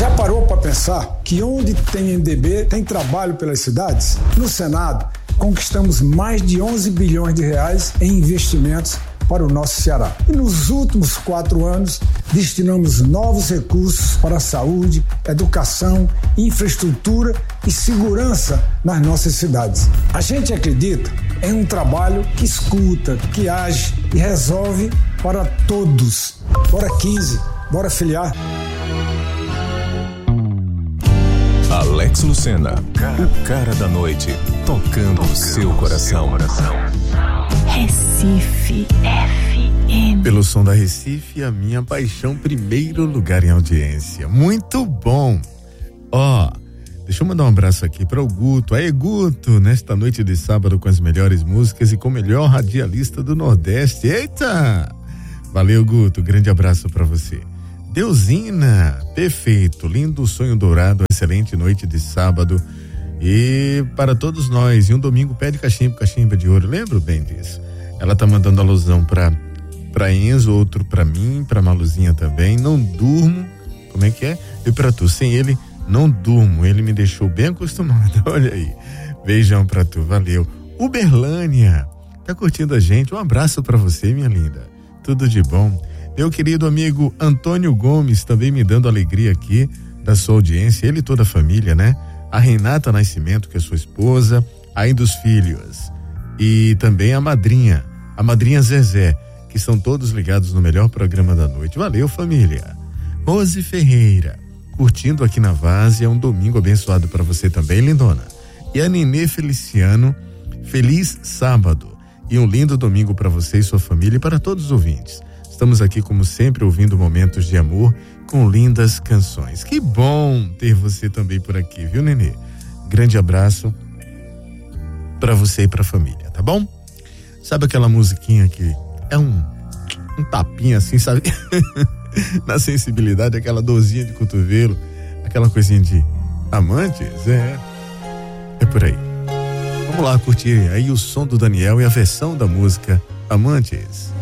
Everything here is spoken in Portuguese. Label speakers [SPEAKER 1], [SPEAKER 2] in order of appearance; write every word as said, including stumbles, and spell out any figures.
[SPEAKER 1] Já parou para pensar que onde tem M D B tem trabalho pelas cidades? No Senado, conquistamos mais de onze bilhões de reais em investimentos para o nosso Ceará. E nos últimos quatro anos, destinamos novos recursos para a saúde, educação, infraestrutura e segurança nas nossas cidades. A gente acredita em um trabalho que escuta, que age e resolve para todos. Bora quinze, bora filiar.
[SPEAKER 2] Alex Lucena, o cara da noite, tocando o seu coração.
[SPEAKER 3] Recife F M.
[SPEAKER 4] Pelo som da Recife, a minha paixão, primeiro lugar em audiência. Muito bom. Ó, oh, deixa eu mandar um abraço aqui para o Guto. Aê, Guto, nesta noite de sábado com as melhores músicas e com o melhor radialista do Nordeste. Eita! Valeu, Guto, grande abraço para você. Deusina, perfeito, lindo sonho dourado, excelente noite de sábado e para todos nós, e um domingo pé de cachimbo, cachimba de ouro, lembro bem disso. Ela tá mandando alusão pra, pra Enzo, outro pra mim, pra Maluzinha também, não durmo, como é que é? E pra tu, sem ele, não durmo, ele me deixou bem acostumado, olha aí, beijão pra tu, valeu. Uberlânia, tá curtindo a gente, um abraço pra você, minha linda, tudo de bom. Meu querido amigo Antônio Gomes também me dando alegria aqui da sua audiência, ele e toda a família, né? A Renata Nascimento, que é sua esposa, aí dos filhos e também a madrinha, a madrinha Zezé, que são todos ligados no melhor programa da noite. Valeu, família. Rose Ferreira, curtindo aqui na Várzea, um domingo abençoado para você também, lindona. E a Nenê Feliciano, feliz sábado e um lindo domingo para você e sua família e para todos os ouvintes. Estamos aqui, como sempre, ouvindo momentos de amor com lindas canções. Que bom ter você também por aqui, viu, Nenê? Grande abraço para você e para a família, tá bom? Sabe aquela musiquinha que é um, um tapinha assim, sabe? Na sensibilidade, aquela dorzinha de cotovelo, aquela coisinha de amantes, é. É por aí. Vamos lá curtir aí o som do Daniel e a versão da música Amantes.